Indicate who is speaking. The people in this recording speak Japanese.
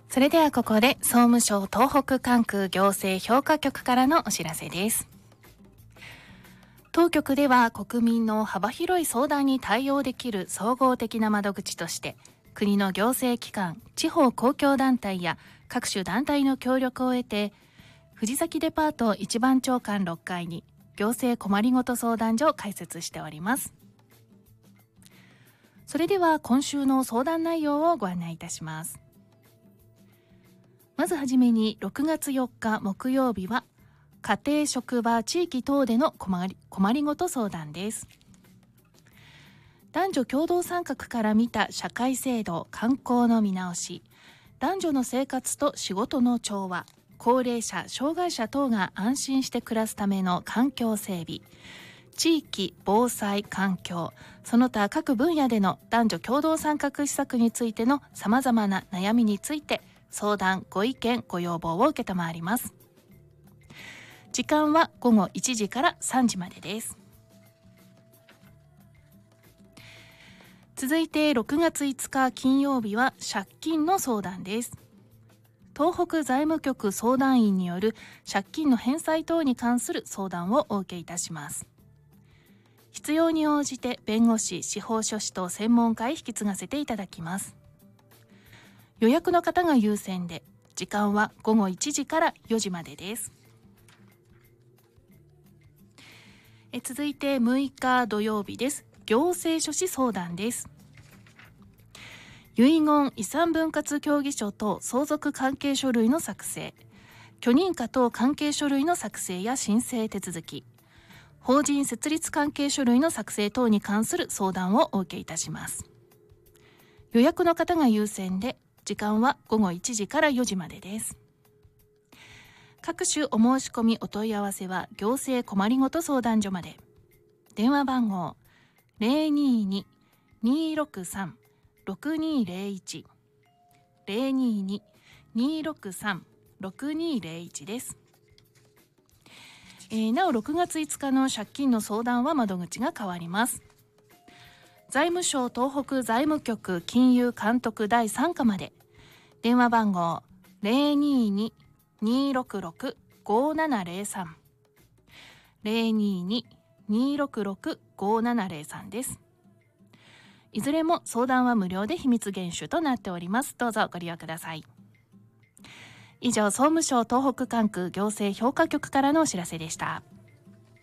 Speaker 1: それではここで総務省東北管区行政評価局からのお知らせです。当局では国民の幅広い相談に対応できる総合的な窓口として、国の行政機関、地方公共団体や各種団体の協力を得て、藤崎デパート一番町間6階に行政困りごと相談所を開設しております。それでは今週の相談内容をご案内いたします。まずはじめに6月4日木曜日は家庭職場地域等での困りごと相談です。男女共同参画から見た社会制度観光の見直し、男女の生活と仕事の調和、高齢者障害者等が安心して暮らすための環境整備、地域防災環境、その他各分野での男女共同参画施策についてのさまざまな悩みについて相談、ご意見、ご要望を受けたまわります。時間は午後1時から3時までです。続いて6月5日金曜日は借金の相談です。東北財務局相談員による借金の返済等に関する相談をお受けいたします。必要に応じて弁護士、司法書士と専門家へ引き継がせていただきます。予約の方が優先で、時間は午後1時から4時までです。続いて6日土曜日です。行政書士相談です。遺言遺産分割協議書等相続関係書類の作成、許認可等関係書類の作成や申請手続き、法人設立関係書類の作成等に関する相談をお受けいたします。予約の方が優先で、時間は午後1時から4時までです。各種お申し込みお問い合わせは行政困りごと相談所まで。電話番号 022-263-6201 022-263-6201 です。なお6月5日の借金の相談は窓口が変わります。財務省東北財務局金融監督第3課まで。電話番号 022-266-5703 022-266-5703 です。いずれも相談は無料で秘密厳守となっております。どうぞご利用ください。以上、総務省東北管区行政評価局からのお知らせでした。